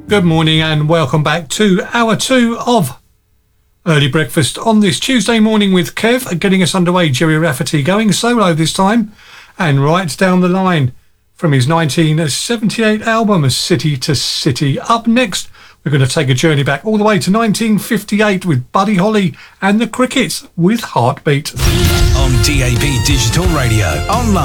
Good morning and welcome back to hour 2 of Early Breakfast on this Tuesday morning with Kev, getting us underway. Gerry Rafferty going solo this time and right down the line from his 1978 album City to City. Up next, we're going to take a journey back all the way to 1958 with Buddy Holly and the Crickets with Heartbeat. On DAB Digital Radio, online.